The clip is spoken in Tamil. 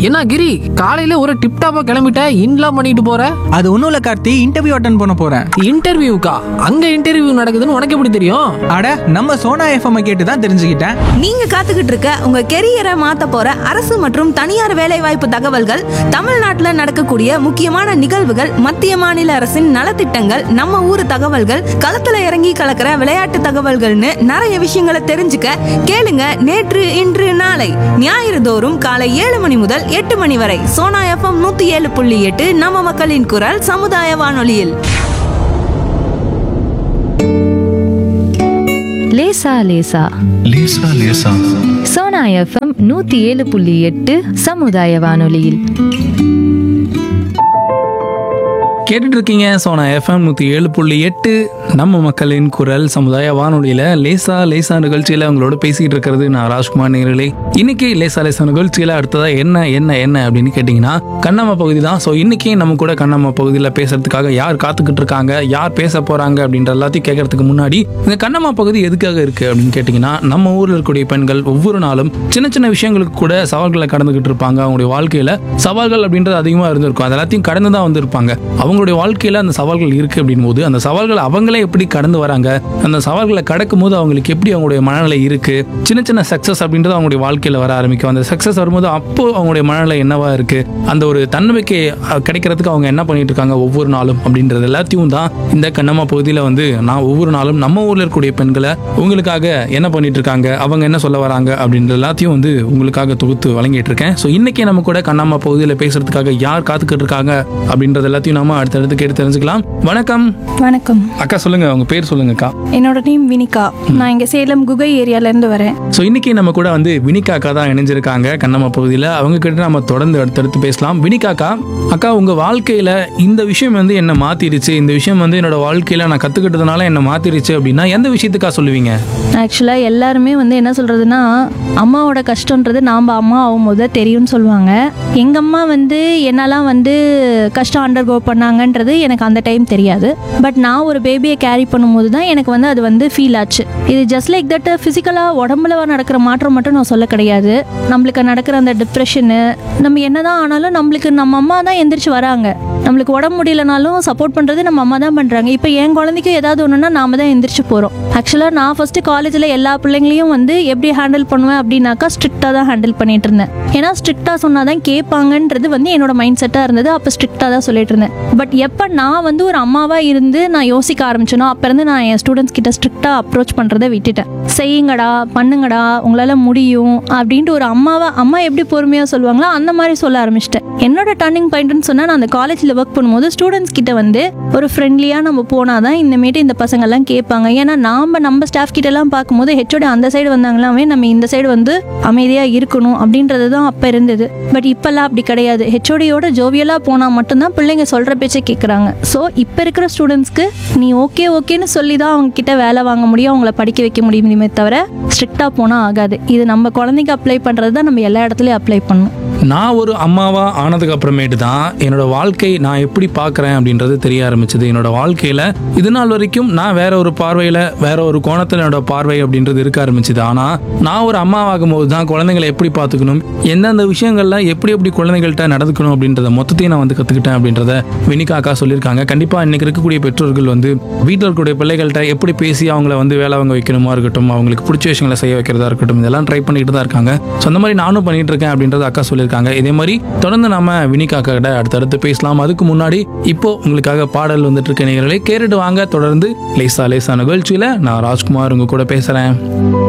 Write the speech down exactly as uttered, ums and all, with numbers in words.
என்ன கிரி, காலையில ஒரு டிப்டாப்பா கிளம்பிட்ட, இன்லாம் பண்ணிட்டு போற? அது ஒன்றும் இல்லை கார்த்தி, இன்டர்வியூ அட்டன் பண்ண போகிறேன். இன்டர்வியூக்கா? அங்க இன்டர்வியூ நடக்குதுன்னு உனக்கு எப்படி தெரியும்? அட, நம்ம சோனா எஃப்எம் கேட்டு தான் தெரிஞ்சுக்கிட்டேன். நீங்க காத்துக்கிட்டு இருக்க உங்க கெரியரை மாத்த போற அரசு மற்றும் தனியார் வேலைவாய்ப்பு தகவல்கள், தமிழ்நாட்டுல நடக்கக்கூடிய முக்கியமான நிகழ்வுகள், மத்திய மாநில அரசின் நலத்திட்டங்கள், நம்ம ஊரு தகவல்கள், களத்துல இறங்கி கலக்கிற விளையாட்டு தகவல்கள்னு நிறைய விஷயங்களை தெரிஞ்சுக்க கேளுங்க நேற்று இன்று நாளை ஞாயிறு தோறும் காலை ஏழு மணி முதல் எட்டு மணி வரை சோனா எஃப்எம் நூத்தி ஏழு புள்ளி எட்டு நம்ம மக்களின் குரல் சமுதாய வானொலியில். லேசா லேசா லேசா லேசா சோனா எஃப்எம் நூத்தி ஏழு புள்ளி எட்டு சமுதாய வானொலியில் கேட்டுட்டு இருக்கீங்க சோனா எஃப்எம் நூற்றி ஏழு புள்ளி எட்டு நம்ம மக்களின் குரல் சமுதாய வானொலியில் லேசா லேசா நிகழ்ச்சியில் அவங்களோட பேசிகிட்டு இருக்கிறது நான் ராஜ்குமார் நேயர்களே. இன்னைக்கு லேசா லேசா நிகழ்ச்சியில் அடுத்ததாக என்ன என்ன என்ன அப்படின்னு கேட்டிங்கன்னா கண்ணம்மா பகுதி தான். ஸோ இன்னைக்கு நம்ம கூட கண்ணம்மா பகுதியில் பேசுறதுக்காக யார் காத்துக்கிட்டு இருக்காங்க, யார் பேச போகிறாங்க அப்படின்ற எல்லாத்தையும் கேட்கறதுக்கு முன்னாடி, இந்த கண்ணம்மா பகுதி எதுக்காக இருக்குது அப்படின்னு கேட்டிங்கன்னா, நம்ம ஊரில் இருக்கக்கூடிய பெண்கள் ஒவ்வொரு நாளும் சின்ன சின்ன விஷயங்களுக்கு கூட சவால்களை கடந்துக்கிட்டு இருப்பாங்க. அவங்களுடைய வாழ்க்கையில் சவால்கள் அப்படின்றது அதிகமாக இருந்திருக்கும். அது எல்லாத்தையும் கடந்து தான் வந்திருப்பாங்க. அவங்களுடைய வாழ்க்கையில் அந்த சவால்கள் இருக்குது அப்படின் போது அந்த சவால்களை அவங்களே எப்படி கடந்து வராங்க, அந்த சவால்களை கடக்கும் போது அவங்களுக்கு எப்படி அவங்களுடைய மனநிலை இருக்குது, சின்ன சின்ன சக்ஸஸ் அப்படின்றது அவங்களுடைய வாழ்க்கையில் வர ஆரம்பிக்கும். அந்த சக்ஸஸ் வரும்போது அப்போ அவங்களுடைய மனநிலை என்னவா இருக்குது, அந்த ஒரு தன்னம்பிக்கை கிடைக்கிறதுக்கு அவங்க என்ன பண்ணிட்டு இருக்காங்க ஒவ்வொரு நாளும் அப்படின்றது எல்லாத்தையும் தான் இந்த கண்ணம்மா பகுதியில் வந்து நான் ஒவ்வொரு நாளும் நம்ம ஊரில் இருக்கக்கூடிய பெண்களை உங்களுக்காக என்ன பண்ணிட்டு இருக்காங்க, அவங்க என்ன சொல்ல வராங்க அப்படின்ற எல்லாத்தையும் வந்து உங்களுக்காக தொகுத்து வழங்கிட்டு இருக்கேன். ஸோ இன்னைக்கு நம்ம கூட கண்ணம்மா பகுதியில் பேசுறதுக்காக யார் காத்துக்கிட்டு இருக்காங்க அப்படின்றது எல்லாத்தையும் நாம அடுத்தடுத்து கேட்டு தெரிஞ்சுக்கலாம். வணக்கம். வணக்கம் அக்கா, சொல்லுங்க உங்க பேர் சொல்லுங்கக்கா. என்னோட நேம் வினிகா. நான் இங்க சேலம் குகை ஏரியால இருந்து வரேன். ஸோ இன்னைக்கு நம்ம கூட வந்து வினிகா அக்கா தான் இணைஞ்சிருக்காங்க கண்ணம்மா பகுதியில். அவங்க கிட்ட நம்ம தொடர்ந்து அடுத்தடுத்து பேசலாம். வினிகா அக்கா, அக்கா உங்க வாழ்க்கையில இந்த விஷயம் வந்து என்ன மாத்திருச்சு, இந்த விஷயம் வந்து என்னோட வாழ்க்கையில நான் கத்துக்கிட்டதுனால என்ன மாத்திருச்சு அப்படின்னா எந்த விஷயத்துக்கா சொல்லுவீங்க? ஆக்சுவலா எல்லாருமே வந்து என்ன சொல்றதுன்னா, அம்மாவோட கஷ்டம்ன்றது நாம அம்மா ஆகும் போது தெரியும்னு சொல்லுவாங்க. எங்க அம்மா வந்து என்னெல்லாம் வந்து கஷ்டம் அண்டர்கோ பண்ணாங்கன்றது எனக்கு அந்த டைம் தெரியாது. பட் நான் ஒரு பேபியை கேரி பண்ணும்போது தான் எனக்கு வந்து அது வந்து ஃபீல் ஆச்சு. இது ஜஸ்ட் லைக் தட் ஃபிசிக்கலாக உடம்புல நடக்கிற மாற்றம் மட்டும் நான் சொல்ல கிடையாது. நம்மளுக்கு நடக்கிற அந்த டிப்ரெஷனு, நம்ம என்னதான் ஆனாலும் நம்மளுக்கு நம்ம அம்மா தான் எந்திரிச்சு வராங்க. நம்மளுக்கு உடம்பு முடியலனாலும் சப்போர்ட் பண்ணுறது நம்ம அம்மா தான் பண்ணுறாங்க. இப்போ என் குழந்தைக்கு ஏதாவது ஒன்றுனா நாம தான் எந்திரிச்சு போகிறோம். ஆக்சுவலாக நான் ஃபஸ்ட்டு காலேஜில் எல்லா பிள்ளைங்களையும் வந்து எப்படி ஹேண்டில் பண்ணுவேன் அப்படின்னாக்கா ஸ்ட்ரிக்டாக தான் ஹேண்டில் பண்ணிட்டு இருந்தேன். ஏன்னா ஸ்ட்ரிக்டாக சொன்னால் தான் கேட்பாங்கன்றது வந்து என்னோட மைண்ட் செட்டாக இருந்தது. அப்போ ஸ்ட்ரிக்டாக தான் சொல்லிட்டு இருந்தேன். பட் எப்போ நான் வந்து ஒரு அம்மாவாக இருந்து நான் யோசிக்க ஆரம்பிச்சேனோ அப்போ இருந்து நான் என் ஸ்டூடெண்ட்ஸ் கிட்ட ஸ்ட்ரிக்டாக அப்ரோச் பண்ணுறதை விட்டுட்டேன். செய்யுங்கடா, பண்ணுங்கடா, உங்களால் முடியும் அப்படின்ட்டு ஒரு அம்மாவா அம்மா எப்படி பொறுமையாக சொல்லுவாங்களோ அந்த மாதிரி சொல்ல ஆரம்பிச்சிட்டேன். என்னோட டர்னிங் பாயிண்ட்னு சொன்னால், நான் அந்த காலேஜில் ஒர்க் பண்ணும்போது ஸ்டூடெண்ட்ஸ் கிட்ட வந்து ஒரு ஃப்ரெண்ட்லியாக நம்ம போனால் தான் இந்தமாரி இந்த பசங்கள்லாம் கேட்பாங்க. ஏன்னா நாம் நம்ம ஸ்டாஃப் கிட்டலாம் பார்க்கும்போது ஹெச்ஓடி அந்த சைடு வந்தாங்களாமே நம்ம இந்த சைடு வந்து அமைதியாக இருக்கணும் அப்படின்றது தான் அப்போ இருந்தது. பட் இப்போல்லாம் அப்படி கிடையாது. ஹெச்ஓடியோட ஜோவியலாக போனால் மட்டும்தான் பிள்ளைங்க சொல்கிற பேச்சை கேட்குறாங்க. ஸோ இப்போ இருக்கிற ஸ்டூடெண்ட்ஸ்க்கு நீ ஓகே ஓகேன்னு சொல்லி தான் அவங்க கிட்ட வேலை வாங்க முடியும், அவங்கள படிக்க வைக்க முடியுமே தவிர ஸ்ட்ரிக்டாக போனால் ஆகாது. இது நம்ம குழந்தைங்க அப்ளை பண்ணுறது தான் நம்ம எல்லா இடத்துலையும் அப்ளை பண்ணணும். நான் ஒரு அம்மாவா ஆனதுக்கு அப்புறமேட்டு தான் என்னோட வாழ்க்கை நான் எப்படி பார்க்குறேன் அப்படின்றது தெரிய ஆரம்பிச்சது. என்னோட வாழ்க்கையில் இது நாள் வரைக்கும் நான் வேற ஒரு பார்வையில், வேற ஒரு கோணத்தில் என்னோட பார்வை அப்படின்றது இருக்க ஆரம்பிச்சுது. ஆனால் நான் ஒரு அம்மாவாகும் போது தான் குழந்தைங்களை எப்படி பார்த்துக்கணும், எந்தெந்த விஷயங்கள்ல எப்படி எப்படி குழந்தைகள்கிட்ட நடந்துக்கணும் அப்படின்றத மொத்தத்தையும் நான் வந்து கற்றுக்கிட்டேன் அப்படின்றத வினிகா அக்கா சொல்லியிருக்காங்க. கண்டிப்பாக இன்னைக்கு இருக்கக்கூடிய பெற்றோர்கள் வந்து வீட்டில் இருக்கக்கூடிய பிள்ளைகள்கிட்ட எப்படி பேசி அவங்கள வந்து வேலை வாங்க வைக்கணுமா இருக்கட்டும், அவங்களுக்கு பிடிச்ச விஷயங்களை செய்ய வைக்கிறதா இருக்கட்டும், இதெல்லாம் ட்ரை பண்ணிட்டு தான் இருக்காங்க. ஸோ அந்த மாதிரி நானும் பண்ணிட்டு இருக்கேன் அப்படின்றத அக்கா சொல்லியிருக்காங்க. இதே மாதிரி தொடர்ந்து நாம வினிகா அக்கா கிட்ட அடுத்தடுத்து பேசலாம். அதுக்கு முன்னாடி இப்போ உங்களுக்காக பாடல் வந்துட்டு இருக்க நேயர்களே கேட்டுட்டு வாங்க. தொடர்ந்து லேசா லேசா நிகழ்ச்சியில நான் ராஜ்குமார் உங்க கூட பேசுறேன்.